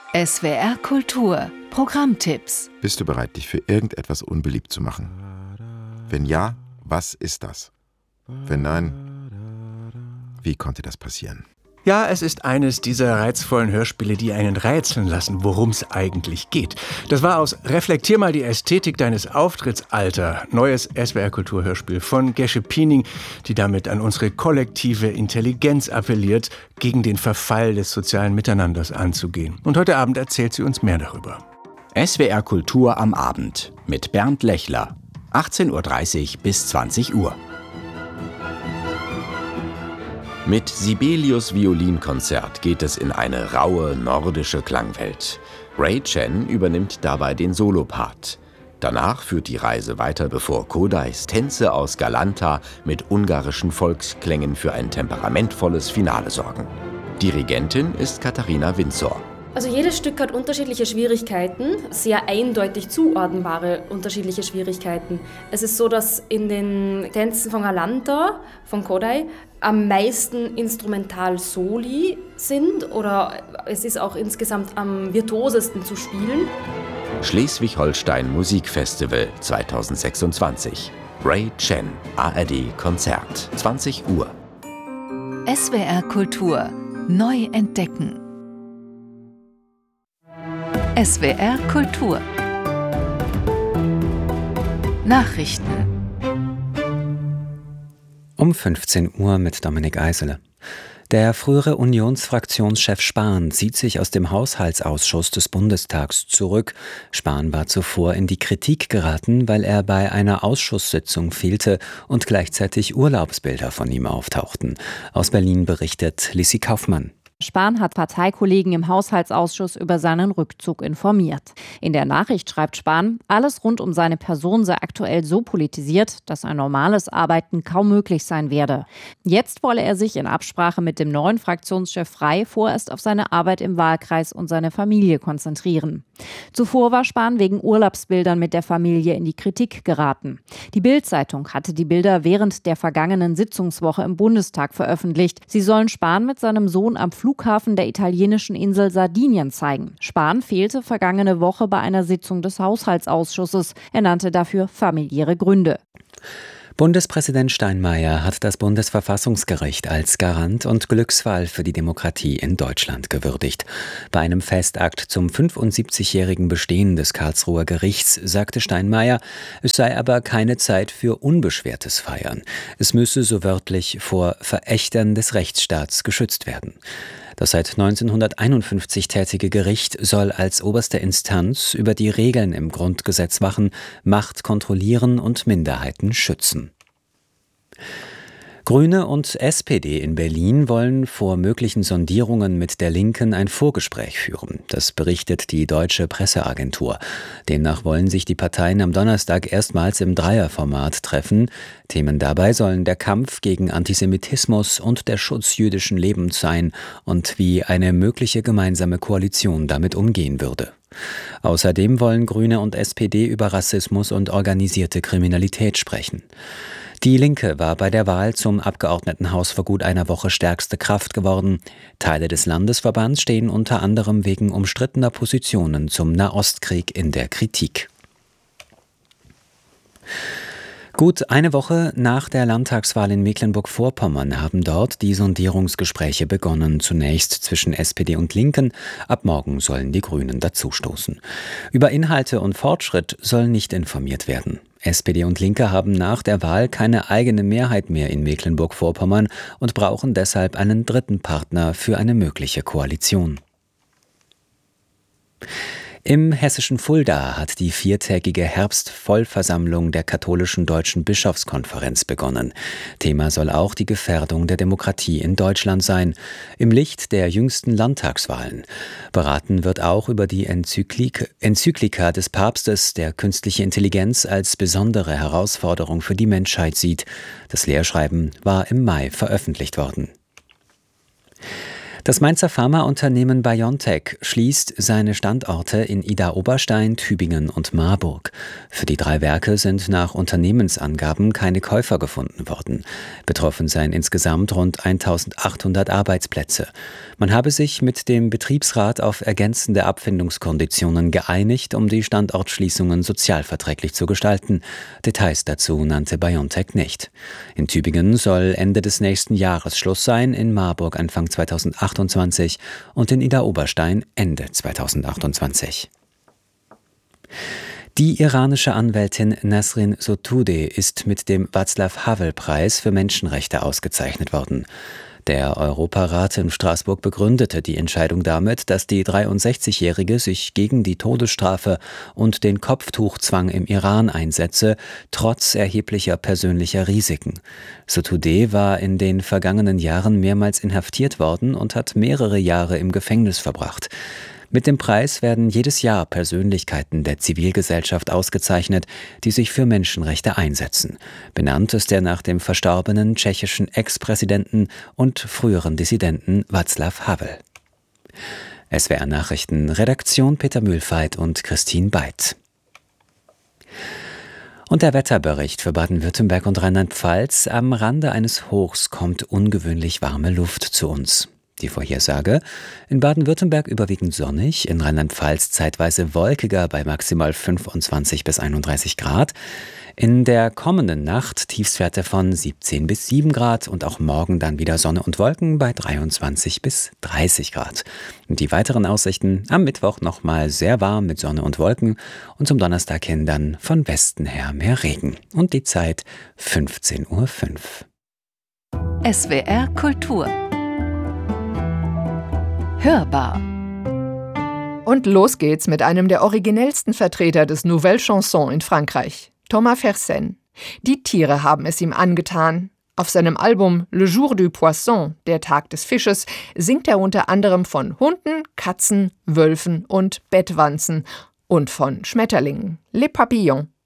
SWR Kultur Programmtipps. Bist du bereit, dich für irgendetwas unbeliebt zu machen? Wenn ja, was ist das? Wenn nein, wie konnte das passieren? Ja, es ist eines dieser reizvollen Hörspiele, die einen rätseln lassen, worum es eigentlich geht. Das war aus Reflektier mal die Ästhetik deines Auftritts, Alter. Neues SWR-Kulturhörspiel von Gesche Piening, die damit an unsere kollektive Intelligenz appelliert, gegen den Verfall des sozialen Miteinanders anzugehen. Und heute Abend erzählt sie uns mehr darüber. SWR Kultur am Abend mit Bernd Lechler. 18:30 bis 20 Uhr. Mit Sibelius Violinkonzert geht es in eine raue nordische Klangwelt. Ray Chen übernimmt dabei den Solopart. Danach führt die Reise weiter, bevor Kodais Tänze aus Galanta mit ungarischen Volksklängen für ein temperamentvolles Finale sorgen. Dirigentin ist Katharina Windsor. Also jedes Stück hat unterschiedliche Schwierigkeiten, sehr eindeutig zuordnenbare unterschiedliche Schwierigkeiten. Es ist so, dass in den Tänzen von Galanta, von Kodai, am meisten Instrumental-Soli sind oder es ist auch insgesamt am virtuosesten zu spielen. Schleswig-Holstein Musikfestival 2026. Ray Chen, ARD Konzert, 20 Uhr. SWR Kultur neu entdecken. SWR Kultur Nachrichten um 15 Uhr mit Dominik Eisele. Der frühere Unionsfraktionschef Spahn zieht sich aus dem Haushaltsausschuss des Bundestags zurück. Spahn war zuvor in die Kritik geraten, weil er bei einer Ausschusssitzung fehlte und gleichzeitig Urlaubsbilder von ihm auftauchten. Aus Berlin berichtet Lissi Kaufmann. Spahn hat Parteikollegen im Haushaltsausschuss über seinen Rückzug informiert. In der Nachricht schreibt Spahn, alles rund um seine Person sei aktuell so politisiert, dass ein normales Arbeiten kaum möglich sein werde. Jetzt wolle er sich in Absprache mit dem neuen Fraktionschef Frey vorerst auf seine Arbeit im Wahlkreis und seine Familie konzentrieren. Zuvor war Spahn wegen Urlaubsbildern mit der Familie in die Kritik geraten. Die Bild-Zeitung hatte die Bilder während der vergangenen Sitzungswoche im Bundestag veröffentlicht. Sie sollen Spahn mit seinem Sohn am Flughafen der italienischen Insel Sardinien zeigen. Spahn fehlte vergangene Woche bei einer Sitzung des Haushaltsausschusses. Er nannte dafür familiäre Gründe. Bundespräsident Steinmeier hat das Bundesverfassungsgericht als Garant und Glücksfall für die Demokratie in Deutschland gewürdigt. Bei einem Festakt zum 75-jährigen Bestehen des Karlsruher Gerichts sagte Steinmeier, es sei aber keine Zeit für unbeschwertes Feiern. Es müsse so wörtlich vor Verächtern des Rechtsstaats geschützt werden. Das seit 1951 tätige Gericht soll als oberste Instanz über die Regeln im Grundgesetz wachen, Macht kontrollieren und Minderheiten schützen. Grüne und SPD in Berlin wollen vor möglichen Sondierungen mit der Linken ein Vorgespräch führen. Das berichtet die Deutsche Presseagentur. Demnach wollen sich die Parteien am Donnerstag erstmals im Dreierformat treffen. Themen dabei sollen der Kampf gegen Antisemitismus und der Schutz jüdischen Lebens sein und wie eine mögliche gemeinsame Koalition damit umgehen würde. Außerdem wollen Grüne und SPD über Rassismus und organisierte Kriminalität sprechen. Die Linke war bei der Wahl zum Abgeordnetenhaus vor gut einer Woche stärkste Kraft geworden. Teile des Landesverbands stehen unter anderem wegen umstrittener Positionen zum Nahostkrieg in der Kritik. Gut eine Woche nach der Landtagswahl in Mecklenburg-Vorpommern haben dort die Sondierungsgespräche begonnen, zunächst zwischen SPD und Linken. Ab morgen sollen die Grünen dazustoßen. Über Inhalte und Fortschritt soll nicht informiert werden. SPD und Linke haben nach der Wahl keine eigene Mehrheit mehr in Mecklenburg-Vorpommern und brauchen deshalb einen dritten Partner für eine mögliche Koalition. Im hessischen Fulda hat die viertägige Herbstvollversammlung der katholischen Deutschen Bischofskonferenz begonnen. Thema soll auch die Gefährdung der Demokratie in Deutschland sein, im Licht der jüngsten Landtagswahlen. Beraten wird auch über die Enzyklika des Papstes, der künstliche Intelligenz als besondere Herausforderung für die Menschheit sieht. Das Lehrschreiben war im Mai veröffentlicht worden. Das Mainzer Pharmaunternehmen BioNTech schließt seine Standorte in Idar-Oberstein, Tübingen und Marburg. Für die 3 Werke sind nach Unternehmensangaben keine Käufer gefunden worden. Betroffen seien insgesamt rund 1.800 Arbeitsplätze. Man habe sich mit dem Betriebsrat auf ergänzende Abfindungskonditionen geeinigt, um die Standortschließungen sozialverträglich zu gestalten. Details dazu nannte BioNTech nicht. In Tübingen soll Ende des nächsten Jahres Schluss sein, in Marburg Anfang 2028 und in Idar-Oberstein Ende 2028. Die iranische Anwältin Nasrin Sotoudeh ist mit dem Václav-Havel-Preis für Menschenrechte ausgezeichnet worden. Der Europarat in Straßburg begründete die Entscheidung damit, dass die 63-Jährige sich gegen die Todesstrafe und den Kopftuchzwang im Iran einsetze, trotz erheblicher persönlicher Risiken. Sotoudeh war in den vergangenen Jahren mehrmals inhaftiert worden und hat mehrere Jahre im Gefängnis verbracht. Mit dem Preis werden jedes Jahr Persönlichkeiten der Zivilgesellschaft ausgezeichnet, die sich für Menschenrechte einsetzen. Benannt ist er nach dem verstorbenen tschechischen Ex-Präsidenten und früheren Dissidenten Václav Havel. SWR Nachrichten, Redaktion Peter Mühlfeit und Christine Beit. Und der Wetterbericht für Baden-Württemberg und Rheinland-Pfalz: Am Rande eines Hochs kommt ungewöhnlich warme Luft zu uns. Die Vorhersage: in Baden-Württemberg überwiegend sonnig, in Rheinland-Pfalz zeitweise wolkiger bei maximal 25 bis 31 Grad. In der kommenden Nacht Tiefstwerte von 17 bis 7 Grad und auch morgen dann wieder Sonne und Wolken bei 23 bis 30 Grad. Und die weiteren Aussichten: am Mittwoch nochmal sehr warm mit Sonne und Wolken und zum Donnerstag hin dann von Westen her mehr Regen. Und die Zeit 15:05 Uhr. SWR Kultur Hörbar. Und los geht's mit einem der originellsten Vertreter des Nouvelle Chanson in Frankreich, Thomas Fersen. Die Tiere haben es ihm angetan. Auf seinem Album Le Jour du Poisson, der Tag des Fisches, singt er unter anderem von Hunden, Katzen, Wölfen und Bettwanzen und von Schmetterlingen, Les Papillons.